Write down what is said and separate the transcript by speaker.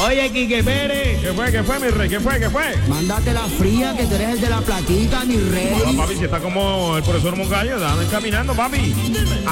Speaker 1: Oye, Quique Pérez.
Speaker 2: ¿Qué fue, mi rey? ¿Qué fue?
Speaker 1: Mándate la fría, que tú eres el de la platica, mi rey.
Speaker 2: No, papi, si está como el profesor Moncayo, dame caminando, papi.